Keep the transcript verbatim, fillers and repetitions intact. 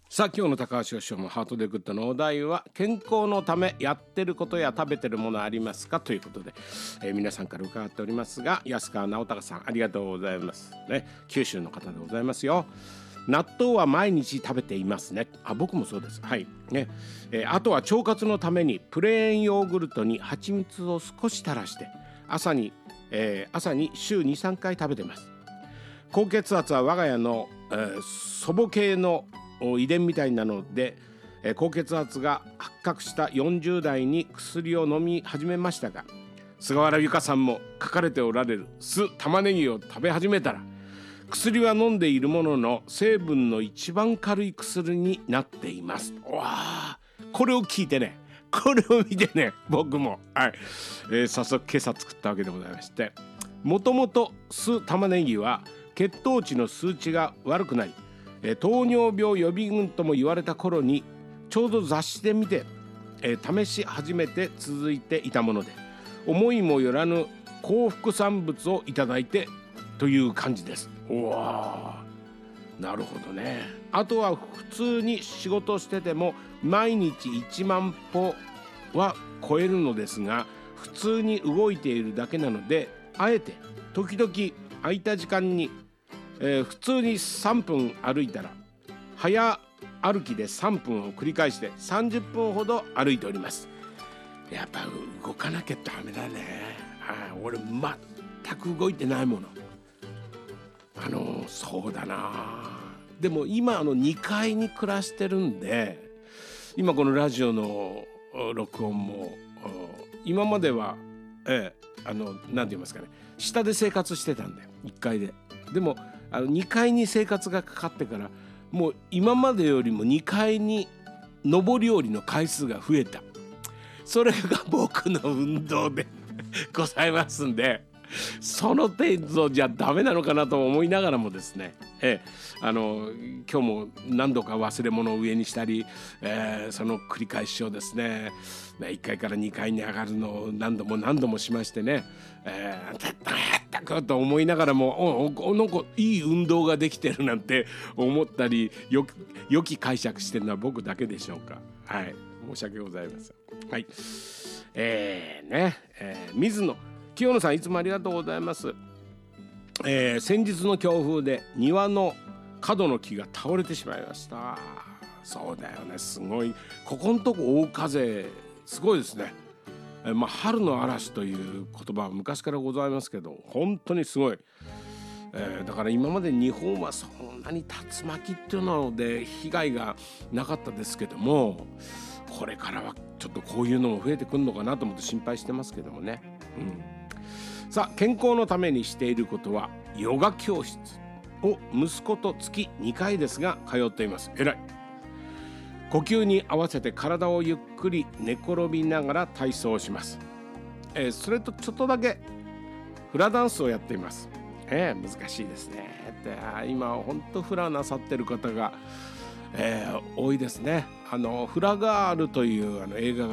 さあ今日の高橋義雄もハートでグッドのお題は、健康のためやってることや食べてるものありますかということで、えー、皆さんから伺っておりますが、安川直隆さんありがとうございます、ね、九州の方でございますよ。納豆は毎日食べていますね。あ、僕もそうです。はいね、えー、あとは腸活のためにプレーンヨーグルトに蜂蜜を少し垂らして朝に、えー、朝に週 にさんかい食べてます。高血圧は我が家の、えー、祖母系の遺伝みたいなので、えー、高血圧が発覚したよんじゅう代に薬を飲み始めましたが、菅原由香さんも書かれておられる酢玉ねぎを食べ始めたら、薬は飲んでいるものの成分の一番軽い薬になっています。わあ、これを聞いてね、これを見てね、僕も、はいえー、早速今朝作ったわけでございまして、もともと酢玉ねぎは血糖値の数値が悪くなり、えー、糖尿病予備軍とも言われた頃にちょうど雑誌で見て、えー、試し始めて続いていたもので、思いもよらぬ高副産物をいただいてという感じです。うわー、なるほどね。あとは普通に仕事してても毎日いちまん歩は超えるのですが、普通に動いているだけなので、あえて時々空いた時間に、えー、普通にさんぷん歩いたら早歩きでさんぷんを繰り返してさんじゅっぷんほど歩いております。やっぱ動かなきゃダメだね。あ、俺全く動いてないもの。あのそうだな。でも今あのにかいに暮らしてるんで、今このラジオの録音も今までは、ええ、あの何て言いますかね、下で生活してたんだよ、いっかいで。でもあのにかいに生活がかかってから、もう今までよりもにかいに上り下りの回数が増えた。それが僕の運動でございますんで、その程度じゃダメなのかなと思いながらもですね、ええ、あの今日も何度か忘れ物を上にしたり、えー、その繰り返しをですね、いっかいからにかいに上がるのを何度も何度もしましてね、えー、たったくと思いながらも、おおなんかいい運動ができてるなんて思ったり、よ良き解釈してるのは僕だけでしょうか。はい、申し訳ございません。はい、えー、ね、えー、水野清野さん、いつもありがとうございます。えー、先日の強風で庭の角の木が倒れてしまいました。そうだよね、すごい。ここのとこ大風すごいですね。えーまあ、春の嵐という言葉は昔からございますけど、本当にすごい。えー、だから今まで日本はそんなに竜巻っていうので被害がなかったですけども、これからはちょっとこういうのも増えてくるのかなと思って心配してますけどもね。うん、さあ健康のためにしていることはヨガ教室を息子と月にかいですが通っています。えらい。呼吸に合わせて体をゆっくり寝転びながら体操をします。えー、それとちょっとだけフラダンスをやっています。えー、難しいですね。で今本当フラなさってる方が、えー、多いですね。あのフラガールというあの映画が